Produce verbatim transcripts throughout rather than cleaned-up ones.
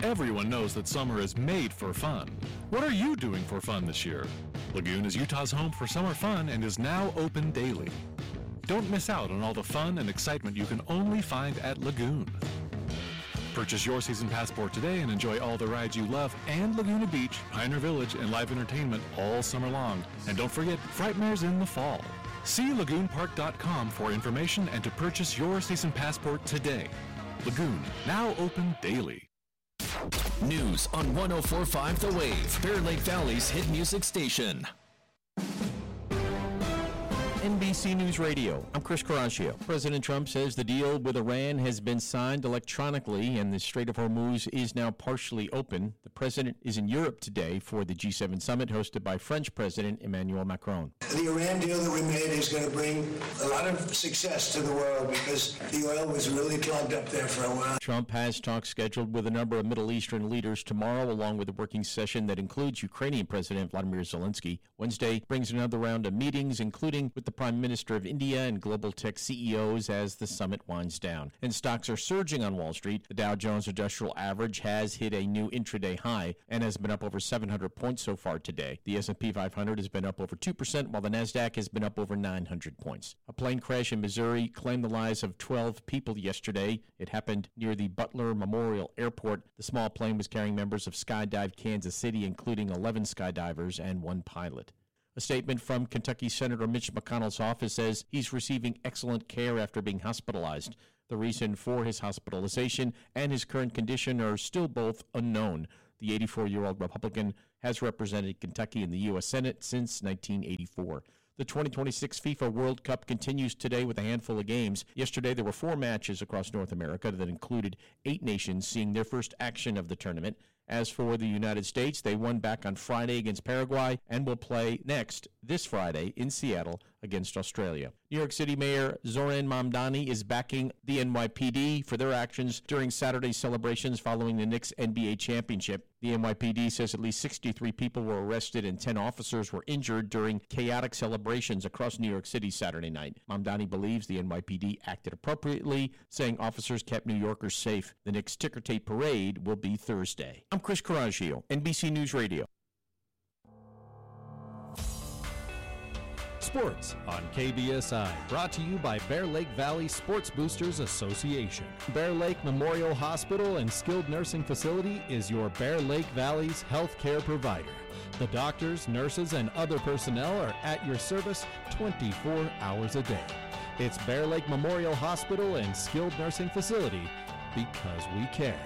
Everyone knows that summer is made for fun. What are you doing for fun this year? Lagoon is Utah's home for summer fun and is now open daily. Don't miss out on all the fun and excitement you can only find at Lagoon. Purchase your season passport today and enjoy all the rides you love and Laguna Beach, Pioneer Village, and live entertainment all summer long. And don't forget, Frightmare's in the fall. See lagoon park dot com for information and to purchase your season passport today. Lagoon, now open daily. News on one oh four point five The Wave, Bear Lake Valley's hit music station. N B C News Radio. I'm Chris Caraccio. President Trump says the deal with Iran has been signed electronically and the Strait of Hormuz is now partially open. The president is in Europe today for the G seven summit hosted by French President Emmanuel Macron. The Iran deal that we made is going to bring a lot of success to the world because the oil was really clogged up there for a while. Trump has talks scheduled with a number of Middle Eastern leaders tomorrow, along with a working session that includes Ukrainian President Vladimir Zelensky. Wednesday brings another round of meetings, including with the Prime Minister of India and global tech C E Os as the summit winds down. And stocks are surging on Wall Street. The Dow Jones Industrial Average has hit a new intraday high and has been up over seven hundred points so far today. The S and P five hundred has been up over two percent, while the NASDAQ has been up over nine hundred points. A plane crash in Missouri claimed the lives of twelve people yesterday. It happened near the Butler Memorial Airport. The small plane was carrying members of Skydive Kansas City, including eleven skydivers and one pilot. A statement from Kentucky Senator Mitch McConnell's office says he's receiving excellent care after being hospitalized. The reason for his hospitalization and his current condition are still both unknown. The eighty-four-year-old Republican has represented Kentucky in the U S Senate since nineteen eighty-four. The twenty twenty-six FIFA World Cup continues today with a handful of games. Yesterday, there were four matches across North America that included eight nations seeing their first action of the tournament. As for the United States, they won back on Friday against Paraguay and will play next this Friday in Seattle against Australia. New York City Mayor Zoran Mamdani is backing the N Y P D for their actions during Saturday's celebrations following the Knicks N B A championship. The N Y P D says at least sixty-three people were arrested and ten officers were injured during chaotic celebrations across New York City Saturday night. Mamdani believes the N Y P D acted appropriately, saying officers kept New Yorkers safe. The Knicks ticker tape parade will be Thursday. I'm Chris Caraccio, N B C News Radio. Sports on K B S I, brought to you by Bear Lake Valley Sports Boosters Association. Bear Lake Memorial Hospital and Skilled Nursing Facility is your Bear Lake Valley's health care provider. The doctors, nurses, and other personnel are at your service twenty-four hours a day. It's Bear Lake Memorial Hospital and Skilled Nursing Facility, because we care.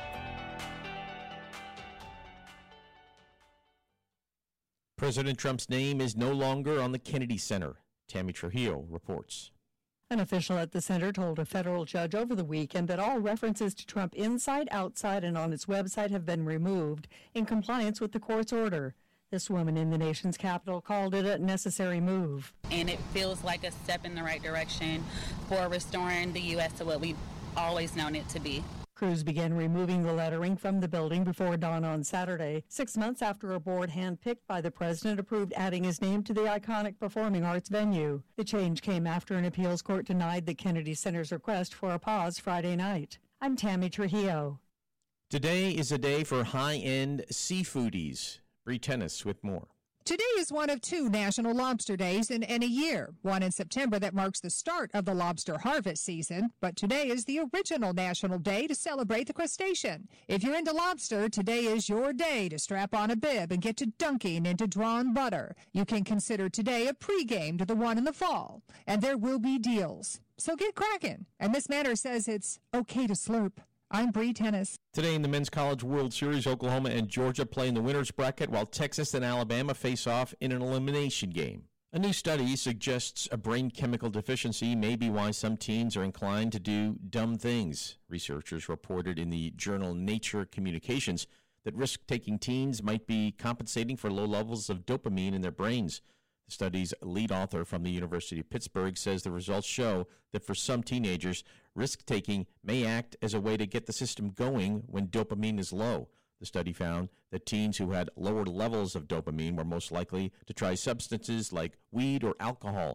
President Trump's name is no longer on the Kennedy Center. Tammy Trujillo reports. An official at the center told a federal judge over the weekend that all references to Trump inside, outside, and on its website have been removed in compliance with the court's order. This woman in the nation's capital called it a necessary move. And it feels like a step in the right direction for restoring the U S to what we've always known it to be. Crews began removing the lettering from the building before dawn on Saturday, six months after a board handpicked by the president approved adding his name to the iconic performing arts venue. The change came after an appeals court denied the Kennedy Center's request for a pause Friday night. I'm Tammy Trujillo. Today is a day for high-end seafoodies. Bree Tennis with more. Today is one of two National Lobster Days in any year, one in September that marks the start of the lobster harvest season, but today is the original National Day to celebrate the crustacean. If you're into lobster, today is your day to strap on a bib and get to dunking into drawn butter. You can consider today a pregame to the one in the fall, and there will be deals. So get cracking. And Miss Manor says it's okay to slurp. I'm Bree Tennis. Today in the Men's College World Series, Oklahoma and Georgia play in the winner's bracket, while Texas and Alabama face off in an elimination game. A new study suggests a brain chemical deficiency may be why some teens are inclined to do dumb things. Researchers reported in the journal Nature Communications that risk-taking teens might be compensating for low levels of dopamine in their brains. The study's lead author from the University of Pittsburgh says the results show that for some teenagers, risk-taking may act as a way to get the system going when dopamine is low. The study found that teens who had lower levels of dopamine were most likely to try substances like weed or alcohol.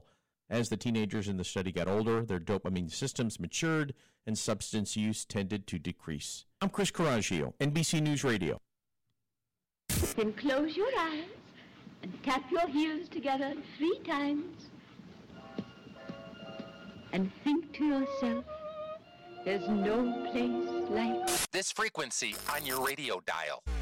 As the teenagers in the study got older, their dopamine systems matured and substance use tended to decrease. I'm Chris Coraggio, N B C News Radio. Then close your eyes and tap your heels together three times and think to yourself, there's no place like this frequency on your radio dial.